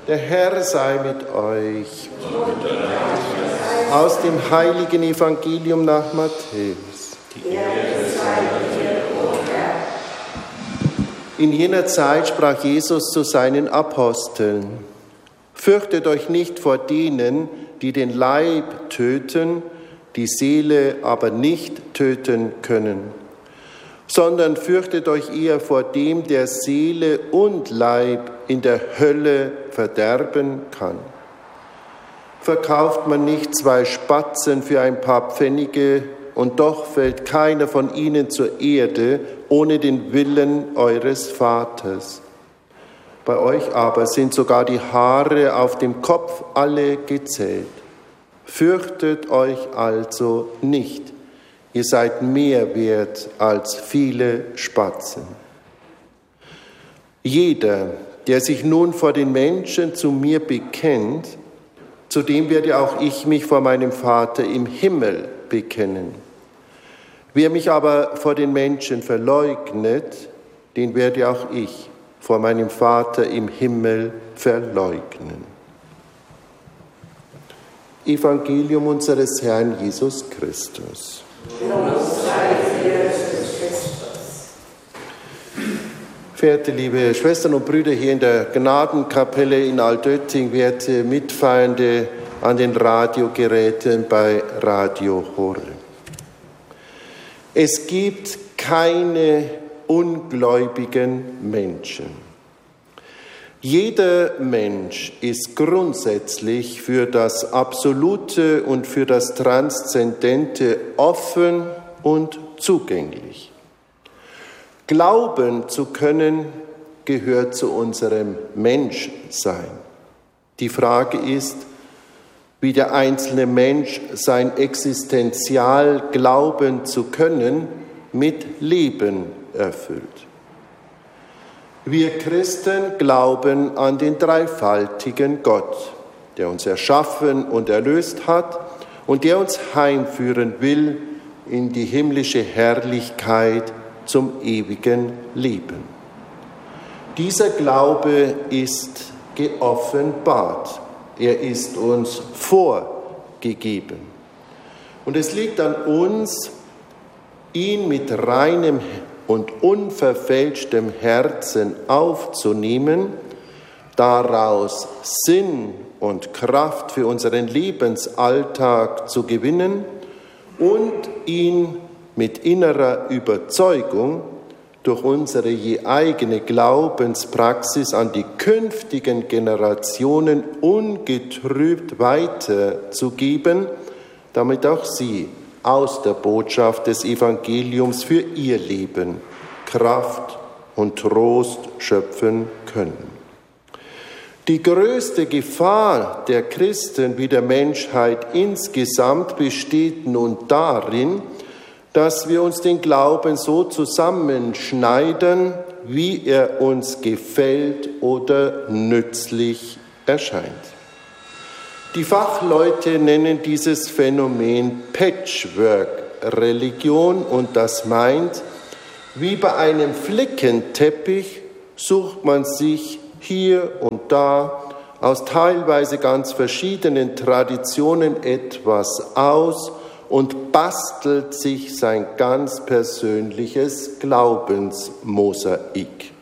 Der Herr sei mit euch. Aus dem heiligen Evangelium nach Matthäus. In jener Zeit sprach Jesus zu seinen Aposteln: Fürchtet euch nicht vor denen, die den Leib töten, die Seele aber nicht töten können, sondern fürchtet euch eher vor dem, der Seele und Leib in der Hölle verderben kann. Verkauft man nicht 2 Spatzen für ein paar Pfennige, und doch fällt keiner von ihnen zur Erde ohne den Willen eures Vaters. Bei euch aber sind sogar die Haare auf dem Kopf alle gezählt. Fürchtet euch also nicht. Ihr seid mehr wert als viele Spatzen. Jeder, der sich nun vor den Menschen zu mir bekennt, zu dem werde auch ich mich vor meinem Vater im Himmel bekennen. Wer mich aber vor den Menschen verleugnet, den werde auch ich vor meinem Vater im Himmel verleugnen. Evangelium unseres Herrn Jesus Christus. Verehrte liebe Schwestern und Brüder hier in der Gnadenkapelle in Altötting, werte Mitfeiernde an den Radiogeräten bei Radio Horeb. Es gibt keine ungläubigen Menschen. Jeder Mensch ist grundsätzlich für das Absolute und für das Transzendente offen und zugänglich. Glauben zu können gehört zu unserem Menschsein. Die Frage ist, wie der einzelne Mensch sein Existenzial glauben zu können mit Leben erfüllt. Wir Christen glauben an den dreifaltigen Gott, der uns erschaffen und erlöst hat und der uns heimführen will in die himmlische Herrlichkeit zum ewigen Leben. Dieser Glaube ist geoffenbart. Er ist uns vorgegeben. Und es liegt an uns, ihn mit reinem und unverfälschtem Herzen aufzunehmen, daraus Sinn und Kraft für unseren Lebensalltag zu gewinnen und ihn mit innerer Überzeugung durch unsere je eigene Glaubenspraxis an die künftigen Generationen ungetrübt weiterzugeben, damit auch sie aus der Botschaft des Evangeliums für ihr Leben Kraft und Trost schöpfen können. Die größte Gefahr der Christen wie der Menschheit insgesamt besteht nun darin, dass wir uns den Glauben so zusammenschneiden, wie er uns gefällt oder nützlich erscheint. Die Fachleute nennen dieses Phänomen Patchwork-Religion und das meint, wie bei einem Flickenteppich sucht man sich hier und da aus teilweise ganz verschiedenen Traditionen etwas aus und bastelt sich sein ganz persönliches Glaubensmosaik.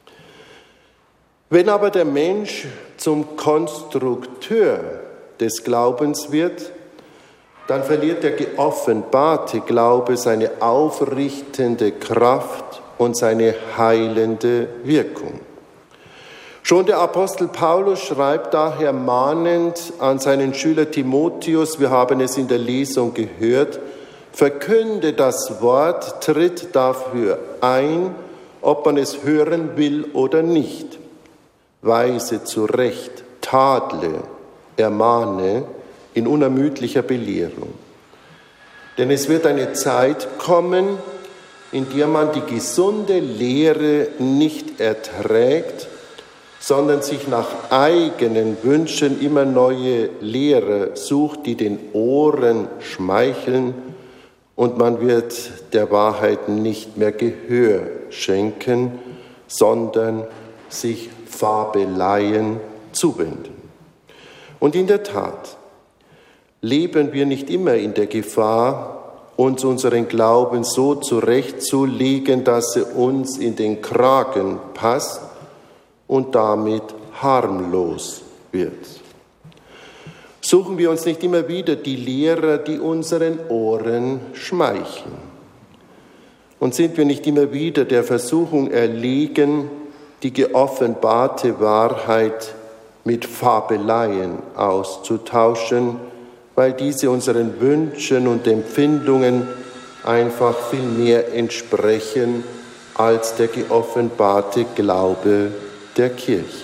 Wenn aber der Mensch zum Konstrukteur des Glaubens wird, dann verliert der geoffenbarte Glaube seine aufrichtende Kraft und seine heilende Wirkung. Schon der Apostel Paulus schreibt daher mahnend an seinen Schüler Timotheus, wir haben es in der Lesung gehört, verkünde das Wort, tritt dafür ein, ob man es hören will oder nicht. Weise zurecht, tadle, ermahne in unermüdlicher Belehrung. Denn es wird eine Zeit kommen, in der man die gesunde Lehre nicht erträgt, sondern sich nach eigenen Wünschen immer neue Lehrer sucht, die den Ohren schmeicheln, und man wird der Wahrheit nicht mehr Gehör schenken, sondern sich Fabeleien zuwenden. Und in der Tat leben wir nicht immer in der Gefahr, uns unseren Glauben so zurechtzulegen, dass er uns in den Kragen passt und damit harmlos wird. Suchen wir uns nicht immer wieder die Lehrer, die unseren Ohren schmeicheln. Und sind wir nicht immer wieder der Versuchung erlegen, die geoffenbarte Wahrheit mit Fabeleien auszutauschen, weil diese unseren Wünschen und Empfindungen einfach viel mehr entsprechen als der geoffenbarte Glaube der Kirche.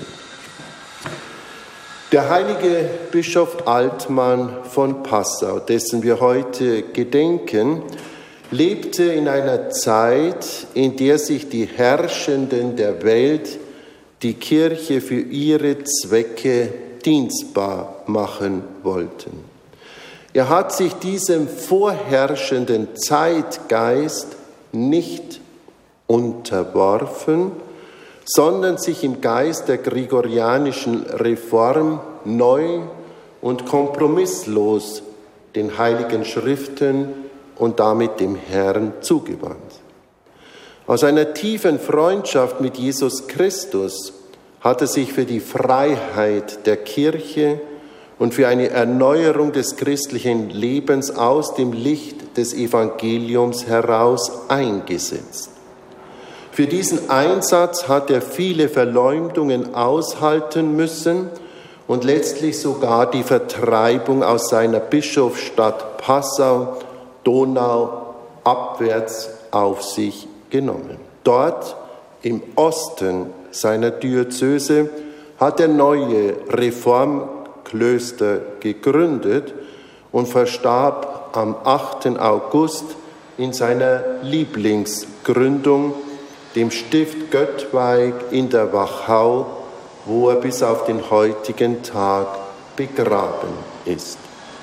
Der heilige Bischof Altmann von Passau, dessen wir heute gedenken, lebte in einer Zeit, in der sich die Herrschenden der Welt die Kirche für ihre Zwecke dienstbar machen wollten. Er hat sich diesem vorherrschenden Zeitgeist nicht unterworfen, sondern sich im Geist der gregorianischen Reform neu und kompromisslos den Heiligen Schriften und damit dem Herrn zugewandt. Aus einer tiefen Freundschaft mit Jesus Christus hat er sich für die Freiheit der Kirche und für eine Erneuerung des christlichen Lebens aus dem Licht des Evangeliums heraus eingesetzt. Für diesen Einsatz hat er viele Verleumdungen aushalten müssen und letztlich sogar die Vertreibung aus seiner Bischofsstadt Passau, Donau, abwärts auf sich genommen. Dort im Osten seiner Diözese hat er neue Reformklöster gegründet und verstarb am 8. August in seiner Lieblingsgründung, dem Stift Göttweig in der Wachau, wo er bis auf den heutigen Tag begraben ist.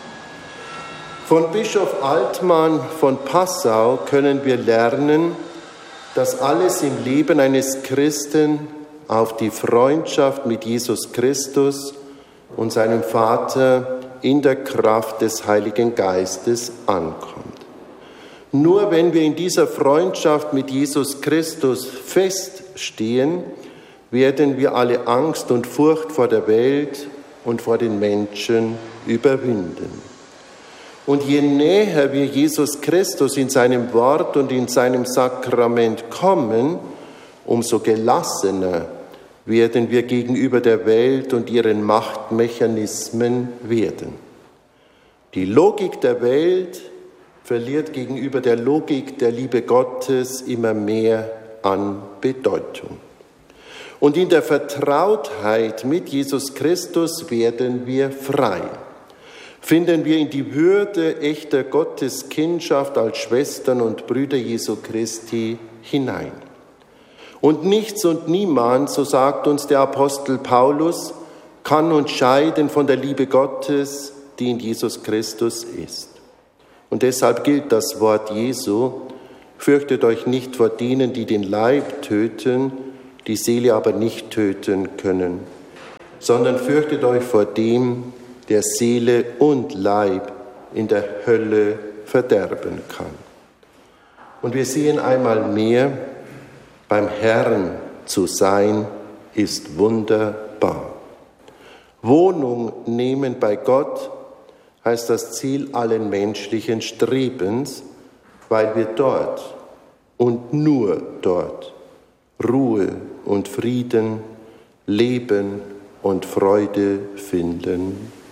Von Bischof Altmann von Passau können wir lernen, dass alles im Leben eines Christen auf die Freundschaft mit Jesus Christus und seinem Vater in der Kraft des Heiligen Geistes ankommt. Nur wenn wir in dieser Freundschaft mit Jesus Christus feststehen, werden wir alle Angst und Furcht vor der Welt und vor den Menschen überwinden. Und je näher wir Jesus Christus in seinem Wort und in seinem Sakrament kommen, umso gelassener werden wir gegenüber der Welt und ihren Machtmechanismen werden. Die Logik der Welt verliert gegenüber der Logik der Liebe Gottes immer mehr an Bedeutung. Und in der Vertrautheit mit Jesus Christus werden wir frei. Finden wir in die Würde echter Gotteskindschaft als Schwestern und Brüder Jesu Christi hinein. Und nichts und niemand, so sagt uns der Apostel Paulus, kann uns scheiden von der Liebe Gottes, die in Jesus Christus ist. Und deshalb gilt das Wort Jesu: Fürchtet euch nicht vor denen, die den Leib töten, die Seele aber nicht töten können, sondern fürchtet euch vor dem, der Seele und Leib in der Hölle verderben kann. Und wir sehen einmal mehr, beim Herrn zu sein ist wunderbar. Wohnung nehmen bei Gott heißt das Ziel allen menschlichen Strebens, weil wir dort und nur dort Ruhe und Frieden, Leben und Freude finden.